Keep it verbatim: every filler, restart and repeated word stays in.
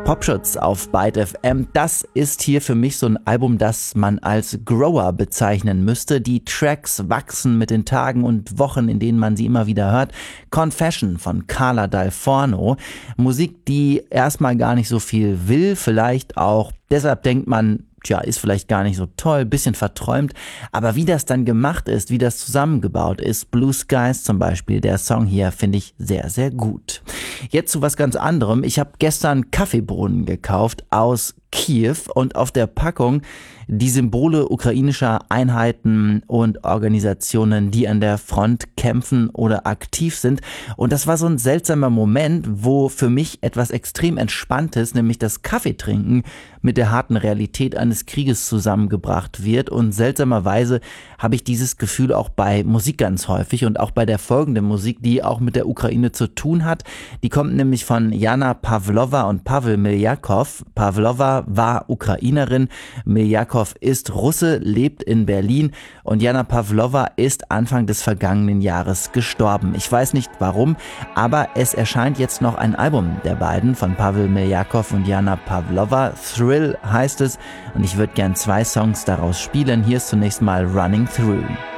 Popschutz auf Byte F M. Das ist hier für mich so ein Album, das man als Grower bezeichnen müsste. Die Tracks wachsen mit den Tagen und Wochen, in denen man sie immer wieder hört. Confession von Carla Dal Forno. Musik, die erstmal gar nicht so viel will, vielleicht auch deshalb denkt man, tja, ist vielleicht gar nicht so toll, bisschen verträumt, aber wie das dann gemacht ist, wie das zusammengebaut ist, Blue Skies zum Beispiel, der Song hier, finde ich sehr, sehr gut. Jetzt zu was ganz anderem. Ich habe gestern Kaffeebohnen gekauft aus Kiew und auf der Packung die Symbole ukrainischer Einheiten und Organisationen, die an der Front kämpfen oder aktiv sind. Und das war so ein seltsamer Moment, wo für mich etwas extrem Entspanntes, nämlich das Kaffeetrinken, mit der harten Realität eines Krieges zusammengebracht wird. Und seltsamerweise habe ich dieses Gefühl auch bei Musik ganz häufig und auch bei der folgenden Musik, die auch mit der Ukraine zu tun hat. Die kommt nämlich von Jana Pawlowa und Paweł Miljakow. Pawlowa war Ukrainerin, Miljakow ist Russe, lebt in Berlin und Jana Pawlowa ist Anfang des vergangenen Jahres gestorben. Ich weiß nicht warum, aber es erscheint jetzt noch ein Album der beiden von Paweł Miljakow und Jana Pawlowa. Thrill heißt es und ich würde gern zwei Songs daraus spielen. Hier ist zunächst mal Running Through.